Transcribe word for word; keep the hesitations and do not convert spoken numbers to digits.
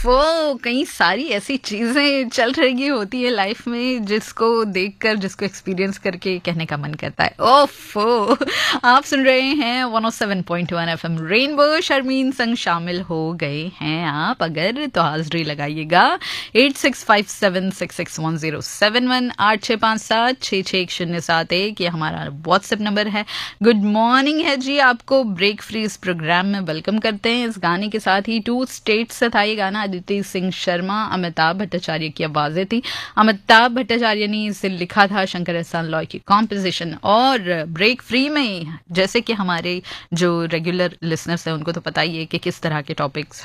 ओफो! कई सारी ऐसी चीज़ें चल रही होती है लाइफ में जिसको देखकर, जिसको एक्सपीरियंस करके कहने का मन करता है, ओफो! आप सुन रहे हैं one O seven point one FM rainbow, Sharmin संग शामिल हो गए हैं आप अगर तो हाज़िरी लगाइएगा eight six five seven six six one zero seven one आठ छः पाँच सात छः छः एक शून्य सात एक ये हमारा व्हाट्सएप नंबर है। गुड मॉर्निंग है जी, आपको ब्रेक फ्री इस प्रोग्राम में वेलकम करते हैं। इस गाने के साथ ही टू स्टेट्स से था ये गाना, अदिति सिंह शर्मा, अमिताभ भट्टाचार्य की आवाज़ें थी। अमिताभ भट्टाचार्य ने इसे लिखा था, शंकर एहसान लॉय की कॉम्पोजिशन। और ब्रेक फ्री में जैसे कि हमारे जो रेगुलर लिसनर्स हैं उनको तो पता ही है कि किस तरह के टॉपिक्स